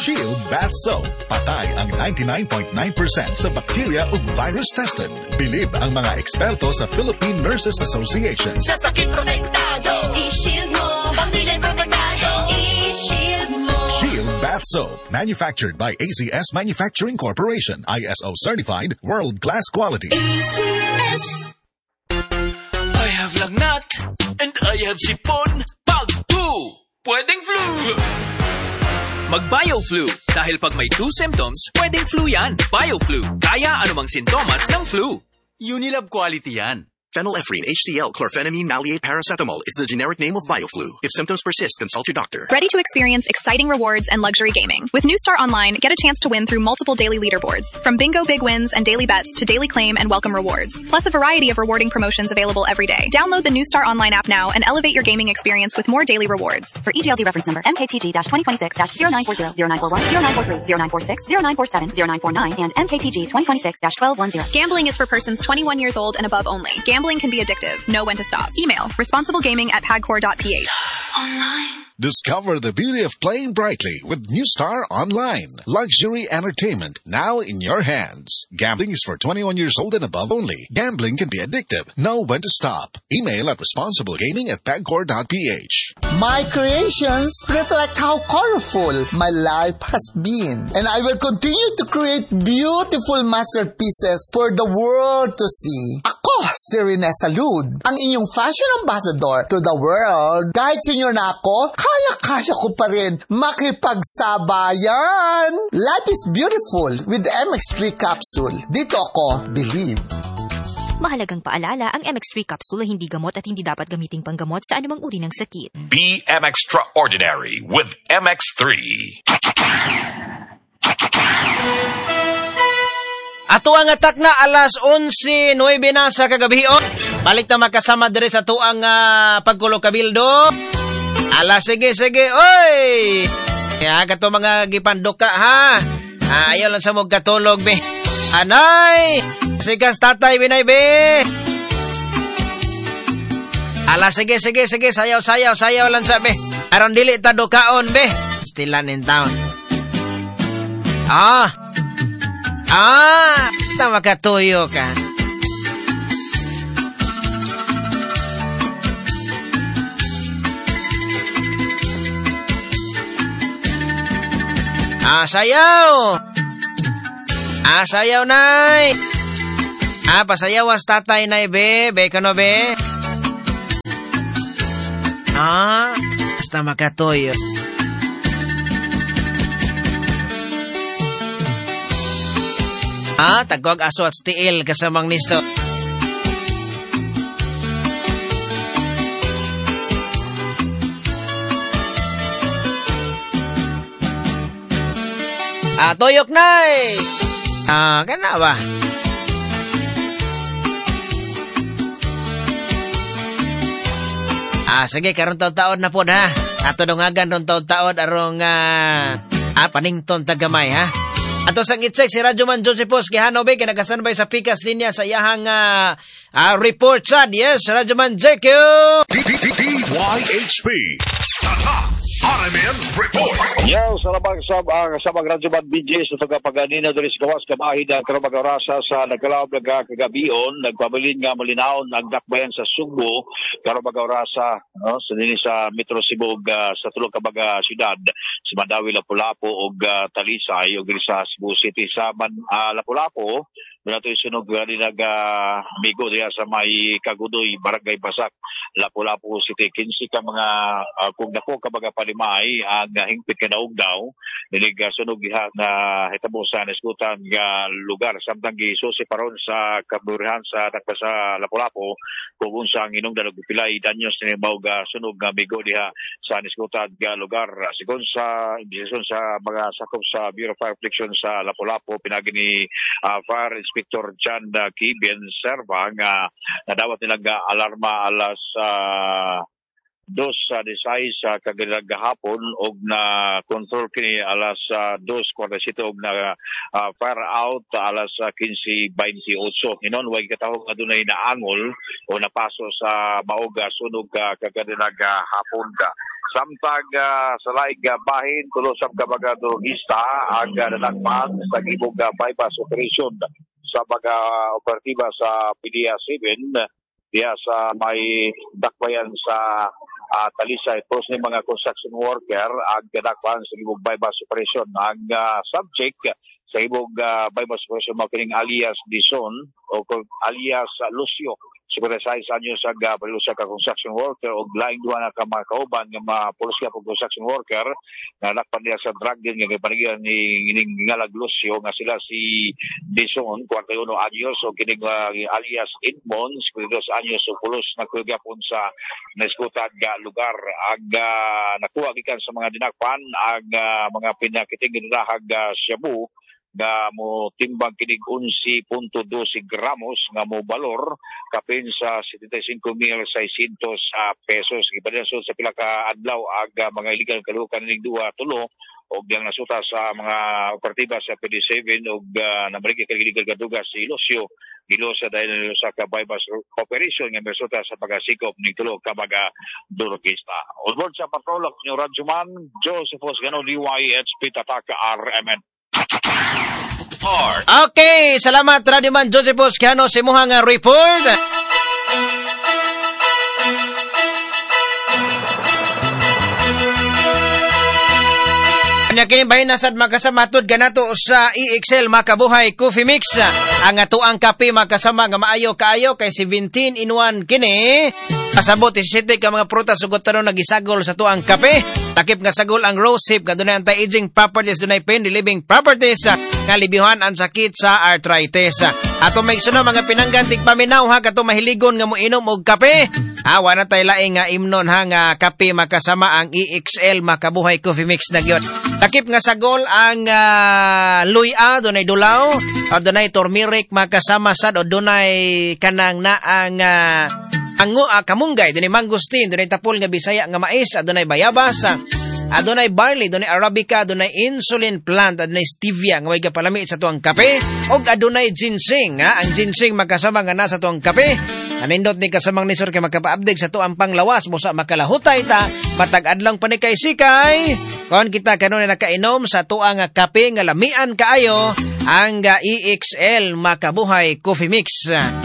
Shield Bath Soap. Patay ang 99.9% sa bacteria ug virus tested. Bilib ang mga eksperto sa Philippine Nurses Association. Sa sakit protektado, i-shield mo. Pamilya protektado, i-shield mo. Shield Bath Soap. Manufactured by ACS Manufacturing Corporation. ISO certified, world-class quality. ACS. I have lagnat and I have sipon. Pag 2, pwedeng flu. Mag-BioFlu. Dahil pag may 2 symptoms, pwedeng flu yan. BioFlu. Kaya anumang sintomas ng flu. Unilab quality yan. Phenylephrine, HCl, chlorphenamine, maleate, paracetamol is the generic name of BioFlu. If symptoms persist, consult your doctor. Ready to experience exciting rewards and luxury gaming? With New Star Online, get a chance to win through multiple daily leaderboards. From bingo big wins and daily bets to daily claim and welcome rewards. Plus a variety of rewarding promotions available every day. Download the New Star Online app now and elevate your gaming experience with more daily rewards. For EGLD reference number MKTG-2026-0940, 0941, 0943, 0946, 0947, 0949, and MKTG 2026-1210. Gambling is for persons 21 years old and above only. Gambling can be addictive. Know when to stop. Email responsiblegaming@pagcor.ph. Online. Discover the beauty of playing brightly with New Star Online. Luxury entertainment now in your hands. Gambling is for 21 years old and above only. Gambling can be addictive. Know when to stop. Email at responsiblegaming@pagcor.ph. My creations reflect how colorful my life has been. And I will continue to create beautiful masterpieces for the world to see. Ako, si Rene Salud, ang inyong fashion ambassador to the world. Kahit senior na ako, kaya-kaya ko pa rin makipagsabayan. Life is beautiful with MX3 capsule. Dito ako, believe. Mahalagang paalala, ang MX3 capsule ay hindi gamot at hindi dapat gamiting panggamot sa anumang uri ng sakit. Be extraordinary with MX3. Ato ang atak na alas 11:09 na sa kagabion. Balik na makasama dire sa tuang pagkulo kabildo. Sige. Oy! Kaya kato mga gipanduka ha. Ayaw lang sa mong katulog be. Anay! Sikas tatay binay be. Sige. Sayaw lang sa be. Aron dili ta dukaon be. Stilan in town. Tama katuyo ka. Sayaw nay. Pasayawas tatay nay be. Be kano be. Basta makatuyo. Tagwag aso at stiil kasamang nisto. Toyok nay. Kana ba? Sige, karon taon na po ha. Ato dungagan ron taon arong panington tagamay ha. Ato sang itsek si Radyo Man Josephos Gihanobe kinagasanbay sa pikas linya sa iyahang report sad. Yes, Radyo Man JQ. DYHP. RMN Report. Yo, salabang sabang Radyo Man BJ sa tagapaganina diri sa gawas kabahid ang karabag-arasa sa nagkalaob kagabion, nagpabilin nga malinaon ang dakbayan sa Subo, karabag-arasa sa dinhi sa Metro Cebu sa tulong kabaga syudad, sa Mandawi, Lapu-Lapu ug Talisay ug diri sa Cebu City sa Lapu-Lapu. Nato isunog ni migo diya sa may Kagudoy, Barangay Basak, Lapu-Lapu City. 15 ka mga kung dako ka mga palimay ang hingpit ka naog daw. Dinig sunog diha na hitabo sa naskutan nga lugar. Samtang gisusi paron sa kaburihan sa dakpa sa Lapu-Lapu kung unsa ang inong dalagupilay danyos ni mauga sunog nga migo diha sa naskutan nga lugar. Sigon sa imbisasyon sa mga sakop sa Bureau of Fire Protection sa Lapu-Lapu, pinagi ni Fire Inspector Chan Kiben Serva nga nadawat nilang alarma alas 2:16 sa kagahapon og na control kini alas 2:47 og na fire out alas 15:28. Inon way katawag nga dunay naangol o napaso sa maoga sunog kagahapon ka. Samtag sa laig bahin tulo sa mga drogista ang nanagpang sa gibog bypass operation sa mga operatiba sa PDEA 7 diya sa may dakbayan sa Talisay. Tapos ni mga construction worker ang kadakpan sa gibog bypass operation. Ang subject sa gibog bypass operation makining alias Dison o alias Lucio. Siguro sa anyo sa palusa ka construction worker o laing duha na ka mga kauban nga mapulusya po construction worker na nakpan niya sa drug din nga panigilan ni ngalag Lucio nga sila si Dison 41 anyos o kining alias Edmonds 22 anyos o pulos nagkugapon sa naiskutan nga lugar ag nakuha gikan sa mga dinakpan ag mga pinakiting ginahag shabu nga mo timbang kinig 11.12 gramos nga mo balor kapin sa 75,600 pesos. Gibalyan sa pila ka adlaw ag mga illegal kalukan ning duha tulo og yang nasuta sa mga operatiba sa PD7 og namarigi kay illegal kaduga si Lucio gilosa dahil sa ka bypass operation nga nasuta sa pagasikop ning tulo ka mga drogista. Onboard sa patrolok ni Radyoman Josephus Gano DYHP Tataka RMN. Okay, salamat Radyoman Josephus Kiano sa imuhang report. Kini bahin nasad makasamatod ganato sa EXL Makabuhay Coffee Mix. Ang atuang kape makasama nga maayo kaayo kay 17 in 1 kini. Pasabot 17 ka mga prutas sugot tanon nagisagol sa tuang kape. Takip nga sagol ang rose hip nga dunay anti-aging properties, dunay pain relieving properties nga libihan ang sakit sa arthritis. Ato may suno mga pinanggantig paminaw ha kato mahiligon nga moinom og kape. Awa na tay laing nga imnon ha nga kape makasama ang EXL Makabuhay Coffee Mix na gyud. Takip nga sagol ang luya, dunay dulaw, o dunay turmeric makasama sad o dunay kanang na ang kamunggay, dunay mangustin, dunay tapol nga bisaya nga mais, adunay bayabas, adunay barley, dunay arabica, adunay insulin plant, adunay stevia nga way kapalami sa tuang kape, og adunay ginseng, ang ginseng makasama nga nasa tuang kape. Anindot ni kasamang nisor kay makapaabdig sa tuang panglawas mo sa makalahutay ta matag adlang panikay sikay kon kita kanunay nakainom sa tuang kape nga lamian kaayo ang EXL Makabuhay Coffee Mix.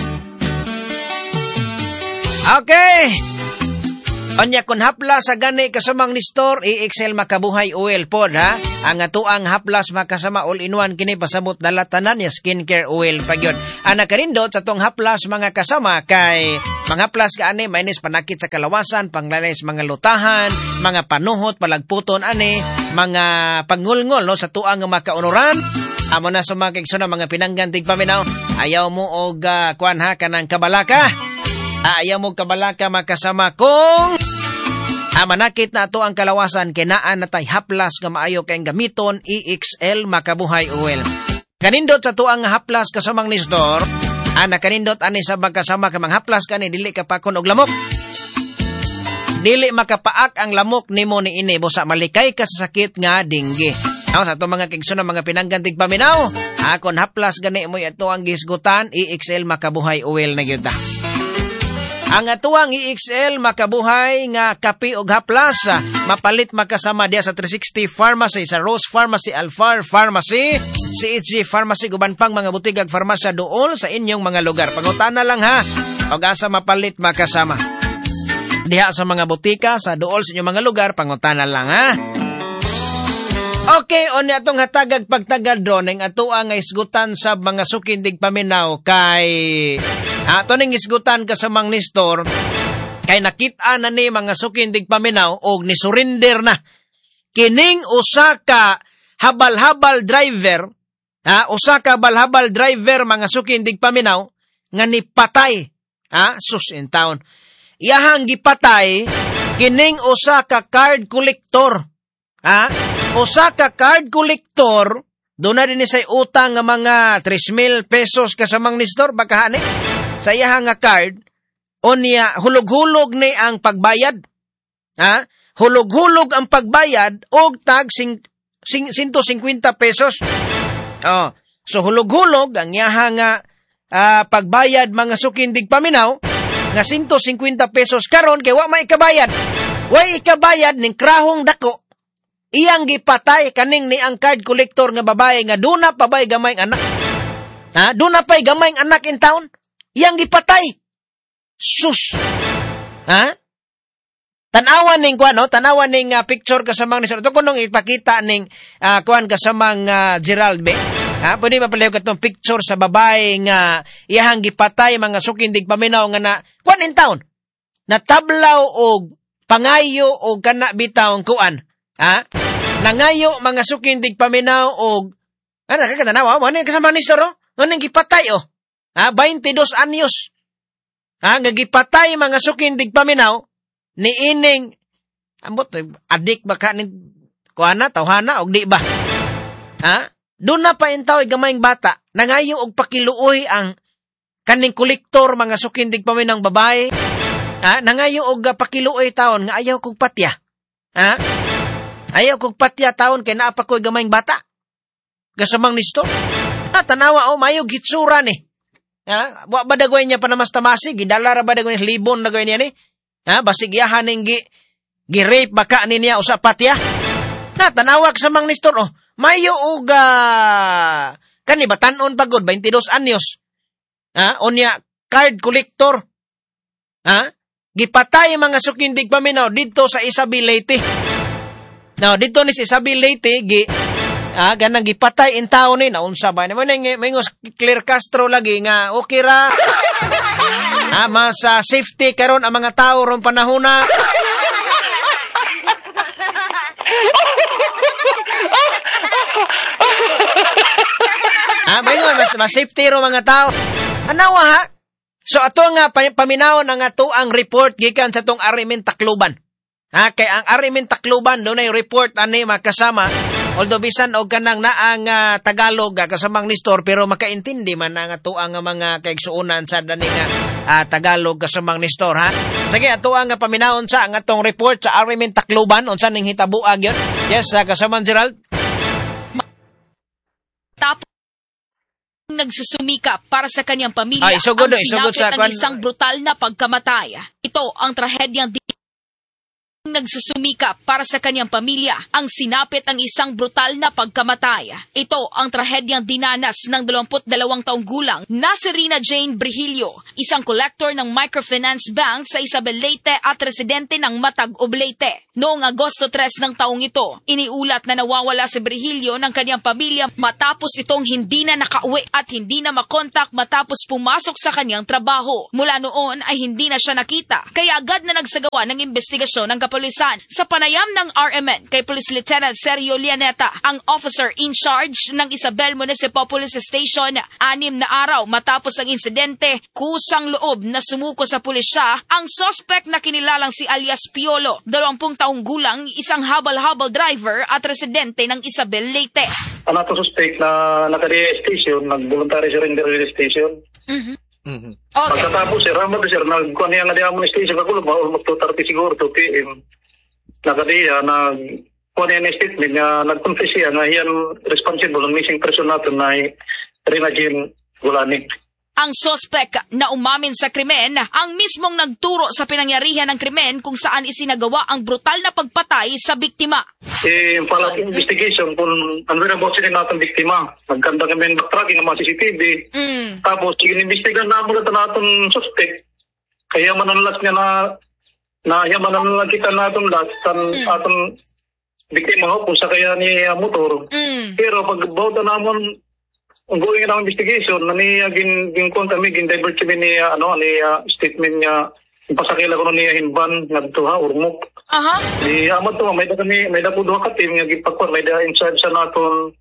Okay. Anya kun haplas sa gani kasamang ni store EXL Makabuhay oil pod ha. Ang atuang haplas makasama all-in-one kini pasabot dalatanan ya skincare oil pagyod. Ana karindot sa tong haplas mga kasama kay mga haplas kaani mainis panakit sa kalawasan, panglalis mga lutahan, mga panuhot, palagputon ani, mga pangulngol no sa tuang makaunuran. Amo na sumakig suna mga pinanggantig paminaw. Ayaw mo og kuan ha kanang kabalaka. Ayaw mo kabalaka makasama kung manakit na ito ang kalawasan kinaan na tay haplas nga maayo kayong gamiton EXL Makabuhay Oil. Kanindot sa ito ang haplas kasamang ni store, kanindot ani sa magkasama ka mga haplas kani dili kapakon og lamok. Dili makapaak ang lamok nimo ni ini busa malikay ka sa sakit nga dinggi. Sa ito mga kigsunan mga pinanggantig paminaw, akon haplas gani mo ito ang gisgutan EXL Makabuhay Oil na gyud. Ang atuang EXL Makabuhay nga kape og haplas mapalit makasama diya sa 360 Pharmacy, sa Rose Pharmacy, Alfar Pharmacy, CHG Pharmacy, guban pang mga butigag farmasya dool sa inyong mga lugar. Pangutana lang ha, og asa mapalit makasama. Diha sa mga butika sa dool sa inyong mga lugar, pangutana lang ha. Okay, on atong hatagag pagtagad ron ang atuang nga isgutan sa mga sukindig paminaw kay ato ning isgutan kasamang ni store kay nakita na ni mga sukindig paminaw og ni surrender na kining usa ka habal-habal driver, usa ka habal-habal driver mga sukindig paminaw nga nipatay sus in town. Iyahang gipatay kining usa ka card collector. Usa ka card collector, doon na din say utang nga mga 3,000 pesos kasamang ni store, baka hani, sa iya nga card, o niya, hulog-hulog ni ang pagbayad. hulog-hulog ang pagbayad og tag 150 pesos. So hulog-hulog ang yaha nga pagbayad mga sukindig paminaw nga 150 pesos karon kay wa may kabayad. Wa ikabayad ning krahong dako. Iyang gipatay kaning ni ang card collector nga babae nga duna pa bay gamay anak. Duna pa'y gamay anak in town. Iyang gipatay. Sus. Tanawan ning picture kasamang ni Ito kunong ipakita ning kasamang Gerald be. Pwede mapalihog katong picture sa babae nga iyang gipatay mga sukindig paminaw nga na kuan in town. Natablaw og pangayo og kana bitaw kuan. Nangayo mga sukindig paminaw og nakakatanawa mo ni kasamang ni Soro. Nung gipatay 22 anyos. Nga gipatay mga sukindig paminaw ni ining adik baka ning kuana tawhana og di ba? Doon na pa intaw gamayng bata nangayo og pakiluoy ang kaning kolektor mga sukindig paminaw babae. Nangayo og pakiluoy taon nga ayaw kog patya. Ayaw kog patya taon kay naa pa koy gamayng bata. Gasamang nisto. Tanawa mayo gitsura ni. Wa ba dagoy niya panamasta-masi, gidala ra ba dagoy libon dagoy niya ni? Basig yahan ning gi-rape baka ni niya usa patya. Tanawag sa mang nistor mayo og kani batan-on pagod 22 anyos. Unya card collector. Gipatay mga sukindig paminaw dito sa Isabel Leyte. Now dito ni sa Isabel Leyte ganang gipatay in taon ni naunsa ba naman mingos Claire Castro lagi nga okay ra. Mas safety karon ang mga tao ron panahona. Mingos mas safety ro mga tao. Anawa So ato nga paminawon ang ato ang report gikan sa tong Arimin Tacloban. Kay ang Arimin Tacloban doon ay report ani makasama. Although bisan og kanang naang Tagalog kasamang nistor pero makaintindi man ang ato ang mga kaigsuonan sa dani nga Tagalog kasamang nistor Sige ato ang paminawon sa ang atong report sa Arimin Tacloban unsa ning hitabuag yon. Yes, kasamang Gerald. Tapos nagsusumika para sa kanyang pamilya isugod sa isang brutal na pagkamatay. Ito ang trahedyang nagsusumika para sa kanyang pamilya ang sinapit ang isang brutal na pagkamatay. Ito ang trahedyang dinanas ng 22 taong gulang na si Rina Jane Brihilio, isang collector ng microfinance bank sa Isabel Leyte at residente ng Matag Oblate. Noong Agosto 3 ng taong ito, iniulat na nawawala si Brihilio ng kanyang pamilya matapos itong hindi na nakauwi at hindi na makontak matapos pumasok sa kanyang trabaho. Mula noon ay hindi na siya nakita, kaya agad na nagsagawa ng investigasyon ng kapulisan. Sa panayam ng RMN kay Police Lieutenant Sergio Lianeta, ang officer in charge ng Isabel Municipal Police Station, 6 na araw matapos ang insidente, kusang loob na sumuko sa pulisya ang suspect na kinilalang si alias Piolo, 20 taong gulang, isang habal-habal driver at residente ng Isabel Leyte. Ang ato suspect na naka-DA station, nag-voluntary surrender sa station. Okay. Pagkatapos, ramat sir, nagkuhan niya nga diya mo station kagulo, almost 2:30 siguro, 2 p.m. Nakadiya, nagkuhan niya na statement niya, nag-confess siya na yan responsible ng missing person natin na Rina Jane Gulani. Ang suspect na umamin sa krimen ang mismong nagturo sa pinangyarihan ng krimen kung saan isinagawa ang brutal na pagpatay sa biktima. Follow-up investigation kung ano rin about sila natin biktima. Nagkanda kami ng backtracking ng mga CCTV. Tapos, inimbestigan na mula natin suspect. Kaya mananalas niya na mananalas kita natin last atong biktima kung sa kaya ni motor. Pero pag bawda naman ongoing na investigation, niya ginkon kami, gin-divert kami niya, statement niya, pasakila ko niya hinban, nagtuha, urmok. Di amat to, may da po duha ka team, nga gipagkwan, may da in charge sa naton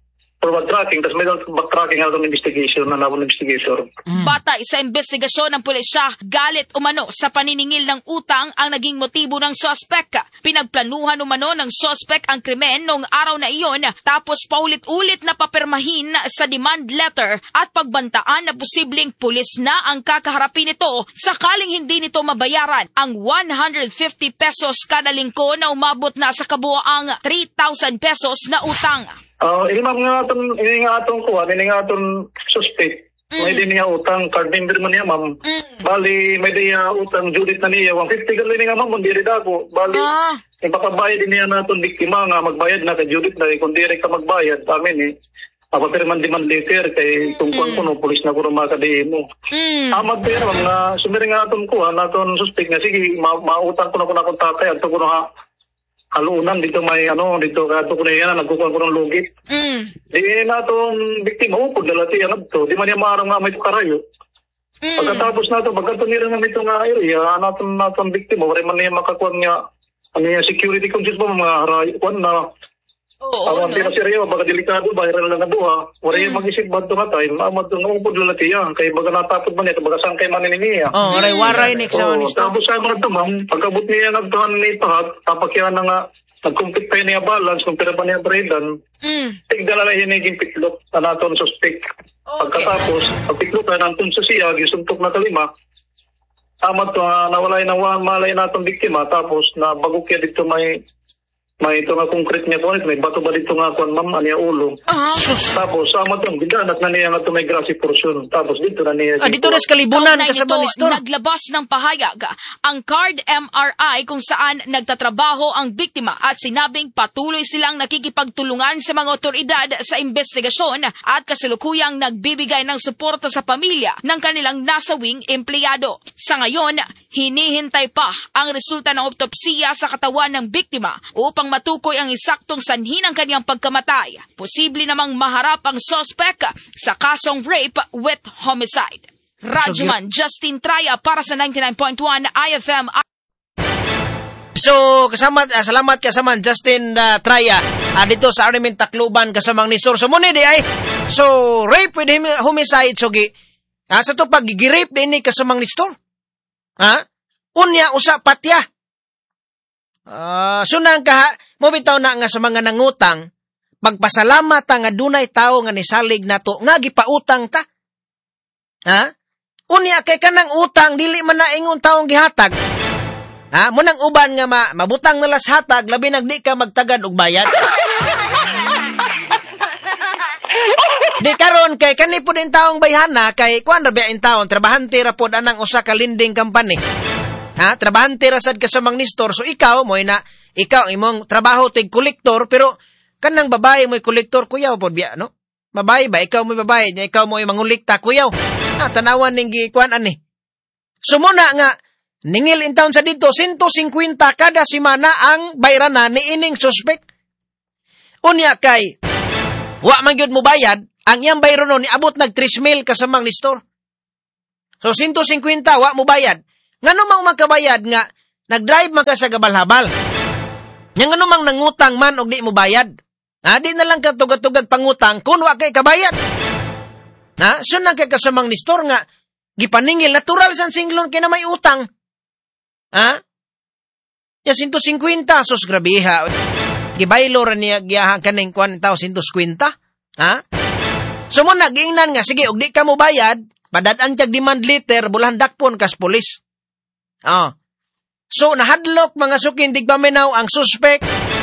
forward tracking, tapos may backtracking na itong investigation na nawang investigator. Batay sa investigasyon ng pulisya, galit umano sa paniningil ng utang ang naging motibo ng suspect. Pinagplanuhan umano ng suspect ang krimen noong araw na iyon, tapos paulit-ulit na papirmahin sa demand letter at pagbantaan na posibleng pulis na ang kakaharapin nito sakaling hindi nito mabayaran ang 150 pesos kada linggo na umabot na sa kabuoang 3,000 pesos na utang. Ini nga atong suspect. May din niya utang, card member man niya, ma'am. Bali, may din niya utang, Judith na niya. 150 gali nga, ma'am, hindi rin ako. Bali, ipapabayad din niya natin biktima nga, magbayad na kay Judith na, kung di rin ka magbayad, sa amin Papapirman demand letter, kay kung kuno, pulis na kuro makadiin mo. Amad din, ma'am, na sumiring nga atong kuha, natin suspect nga, sige, mautang ko na akong tatay, at ko na halunan dito may dito kato ko na yan nagkukuha ko ng lugit. Di na itong biktima upod dalati yan to. Di man niya maarang nga may karayo. Pagkatapos na ito, pagkatunira na ito nga area, natin biktima, wala man niya makakuha niya security conscious mo mga harayo na ang tira seryo, baka delikado, viral lang na buha. Wala yung mag-isip ba ito nga time, amad ito nga upod lalati yan. Kaya baga natapod man ito, baga saan kayo manininiya. Waray next sa manisto. Tapos sa mga tamang, pagkabot niya nagtuhan ni Pahat, tapakyan na nga, nag-compete pa niya balance, kung pera pa niya Braydan, tigdala na hiniging pitlok na natin suspect. Pagkatapos, pagpitlok na natin sa siya, gisuntok na kalima, amad ito nga, nawalay na malay natin biktima, tapos na bago kaya dito may ito nga concrete niya po, may bato ba dito nga kung ma'am, aniya ulo. Tapos, sama itong bidanat na niya nga ito may grassy portion. Tapos, dito na niya. Dito na kalibunan kasama ni Store. Naglabas ng pahayag ang card MRI kung saan nagtatrabaho ang biktima at sinabing patuloy silang nakikipagtulungan sa mga otoridad sa investigasyon at kasalukuyang nagbibigay ng suporta sa pamilya ng kanilang nasawing empleyado. Sa ngayon, hinihintay pa ang resulta ng autopsiya sa katawan ng biktima upang matukoy ang eksaktong sanhi ng kanyang pagkamatay. Posible namang maharap ang suspect sa kasong rape with homicide. Radyoman Justin Traya para sa 99.1 IFM. So, salamat kasama Justin Traya dito sa Armin Tacloban kasamang ni Sor. So, muna di ay, so, rape with homicide, so, sa to pag-rape din ni kasamang ni Sor. Unya, usa, patya. Sunang mo bitaw na nga sa mga nangutang, magpasalamat nga dunay tao nga nisalig nato nga gipautang ta. Unya kay kanang utang dili man na ingon taong gihatag. Munang uban nga mabutang nalas hatag labi nang di ka magtagad og bayad. Di karon kay kani pud in taong bayhana kay kuan ra biya in taon trabahante ra pud anang usa ka lending company. Trabahante ra sad ka sa Magnistor, so ikaw imong trabaho tig kolektor, pero kanang babae mo'y kolektor kuyaw pod biya, no? Babae ba ikaw mo'y babae, nya ikaw mo'y mangulikta kuyaw. Tanawan ning gikuan ani. So muna nga ningil in taon sa dito 150 kada semana ang bayrana ni ining suspect. Unya kay wa man gyud mo bayad, ang iyang bayro no niabot nag 3,000 ka sa Magnistor. So 150 wa mo bayad. Ngano mang makabayad nga nagdrive man ka sa gabal-habal. Nya ngano mang nangutang man og di mo bayad. Di na lang ka tugag-tugag pangutang kun wa kay kabayad. Sunang kay kasamang ni Store nga gipaningil natural san singlon kay na may utang. Ya 150 sos grabeha. Gibaylo ra niya giyahan kaning kuan tawo 150. So mo nagingnan nga sige og di ka mo bayad, padad-an kag demand letter bulahan dakpon kas pulis. So, nahadlok mga sukin digpaminaw ang suspect